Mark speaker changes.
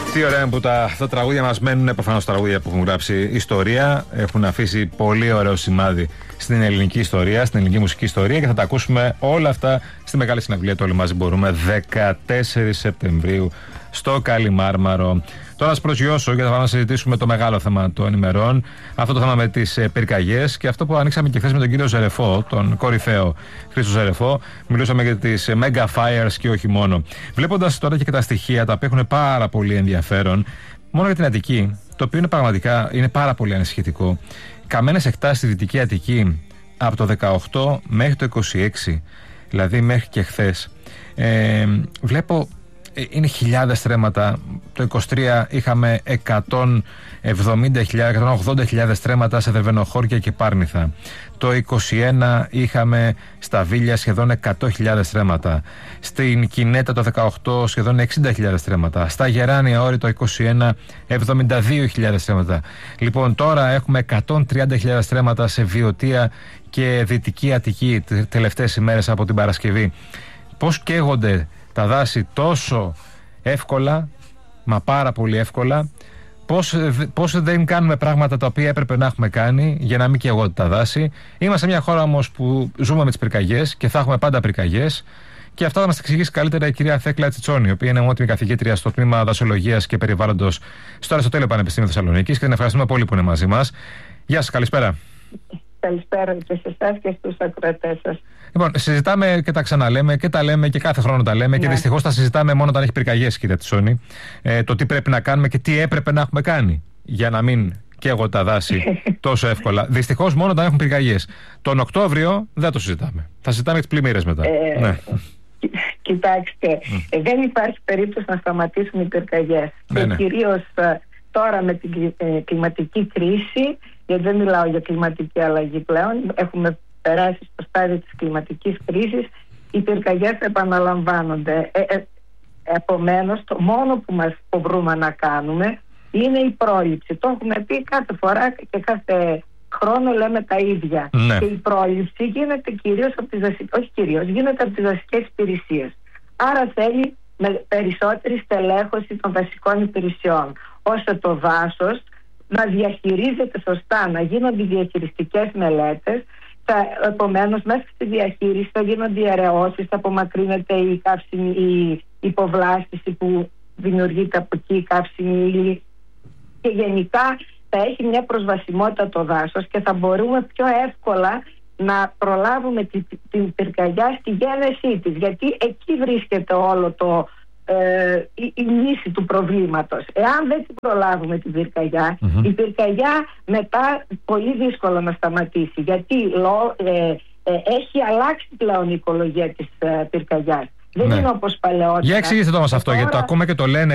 Speaker 1: Τι ωραία που τα τραγούδια μας μένουν, προφανώς τραγούδια που έχουν γράψει ιστορία, έχουν αφήσει πολύ ωραίο σημάδι στην ελληνική ιστορία, στην ελληνική μουσική ιστορία και θα τα ακούσουμε όλα αυτά στη μεγάλη συναυλία του Όλοι Μαζί Μπορούμε 14 Σεπτεμβρίου στο Καλιμάρμαρο. Τώρα σας προσγειώσω γιατί θα πάμε να συζητήσουμε το μεγάλο θέμα των ημερών. Αυτό το θέμα με τις πυρκαγιές και αυτό που ανοίξαμε και χθες με τον κύριο Ζερεφό, τον κορυφαίο Χρήστο Ζερεφό. Μιλούσαμε για τις mega fires και όχι μόνο. Βλέποντας τώρα και τα στοιχεία τα οποία έχουν πάρα πολύ ενδιαφέρον, μόνο για την Αττική, το οποίο είναι πραγματικά είναι πάρα πολύ ανησυχητικό. Καμένες εκτάσεις στη Δυτική Αττική από το 18 μέχρι το 26, δηλαδή μέχρι και χθες. Βλέπω. Είναι χιλιάδες στρέμματα. Το 23 είχαμε 180.000 στρέμματα σε Δερβενοχώρια και Πάρνηθα. Το 21 είχαμε στα Βίλια σχεδόν 100.000 στρέμματα. Στην Κινέτα το 18 σχεδόν 60.000 στρέμματα. Στα Γεράνια Όρη το 21 72.000 στρέμματα. Λοιπόν, τώρα έχουμε 130.000 στρέμματα σε Βιωτία και Δυτική Αττική τελευταίες ημέρες από την Παρασκευή. Πώς καίγονται τα δάση τόσο εύκολα, μα πάρα πολύ εύκολα, πώς δεν κάνουμε πράγματα τα οποία έπρεπε να έχουμε κάνει για να μην καίγονται τα δάση. Είμαστε μια χώρα όμως που ζούμε με τις πυρκαγιές και θα έχουμε πάντα πυρκαγιές και αυτά θα μας τα εξηγήσει καλύτερα η κυρία Θέκλα Τσιτσόνη, η οποία είναι ομότιμη καθηγήτρια στο τμήμα Δασολογίας και Περιβάλλοντος στο Αριστοτέλειο Πανεπιστήμιο Θεσσαλονίκης και την ευχαριστούμε πολύ που είναι μαζί μας. Γεια σας, καλησπέρα.
Speaker 2: Καλησπέρα και σε εσάς και στους ακροατές σας.
Speaker 1: Λοιπόν, συζητάμε και τα ξαναλέμε και τα λέμε και κάθε χρόνο τα λέμε, ναι. Και δυστυχώς τα συζητάμε μόνο όταν έχει πυρκαγιές, κυρία Τσιτσόνη. Το τι πρέπει να κάνουμε και τι έπρεπε να έχουμε κάνει για να μην καίγονται τα δάση τόσο εύκολα. Δυστυχώς μόνο όταν έχουν πυρκαγιές. Τον Οκτώβριο δεν το συζητάμε. Θα συζητάμε τις πλημμύρες μετά.
Speaker 2: Ναι. Κοιτάξτε, δεν υπάρχει περίπτωση να σταματήσουν οι πυρκαγιές.
Speaker 1: Ναι, ναι.
Speaker 2: Κυρίως τώρα με την κλιματική κρίση, γιατί δεν μιλάω για κλιματική αλλαγή πλέον, έχουμε περάσει στο στάδιο της κλιματικής κρίσης, οι πυρκαγιές επαναλαμβάνονται. Επομένως, το μόνο που μας βρούμε να κάνουμε είναι η πρόληψη. Το έχουμε πει κάθε φορά και κάθε χρόνο λέμε τα ίδια.
Speaker 1: Ναι.
Speaker 2: Και η πρόληψη γίνεται κυρίως από τις γίνεται από τις δασικές υπηρεσίες. Άρα θέλει με περισσότερη στελέχωση των δασικών υπηρεσιών, ώστε το δάσος να διαχειρίζεται σωστά, να γίνονται διαχειριστικές μελέτες. Επομένως, μέσα στη διαχείριση θα γίνονται οι αραιώσεις, θα απομακρύνεται η υποβλάστηση που δημιουργείται από εκεί, η καύσιμη ύλη, και γενικά θα έχει μια προσβασιμότητα το δάσος και θα μπορούμε πιο εύκολα να προλάβουμε την πυρκαγιά στη γένεσή της, γιατί εκεί βρίσκεται όλο η λύση του προβλήματος. Εάν δεν την προλάβουμε την πυρκαγιά, η πυρκαγιά μετά πολύ δύσκολο να σταματήσει, γιατί έχει αλλάξει πλέον η οικολογία της πυρκαγιάς. Δεν είναι όπως παλαιότερα.
Speaker 1: Για εξηγήστε το μας αυτό, γιατί το ακούμε και το λένε